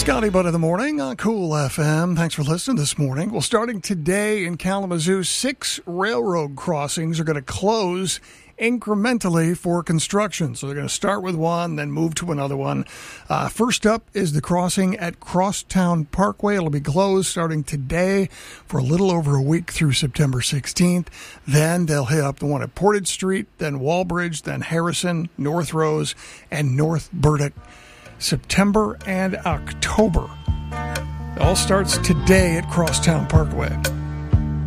Scotty Butt of the Morning on Cool FM. Thanks for listening this morning. Well, starting today in Kalamazoo, 6 railroad crossings are going to close incrementally for construction. So they're going to start with one, then move to another one. First up is the crossing at Crosstown Parkway. It'll be closed starting today for a little over a week through September 16th. Then they'll hit up the one at Portage Street, then Walbridge, then Harrison, North Rose, and North Burdick. September and October. It all starts today at Crosstown Parkway.